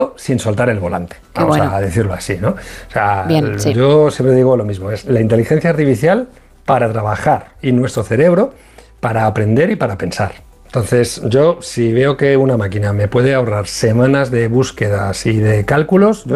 sin soltar el volante, Qué vamos bueno. a decirlo así, ¿no? O sea, Bien, sí. yo siempre digo lo mismo, es la inteligencia artificial para trabajar y nuestro cerebro para aprender y para pensar. Entonces, yo si veo que una máquina me puede ahorrar semanas de búsquedas y de cálculos, yo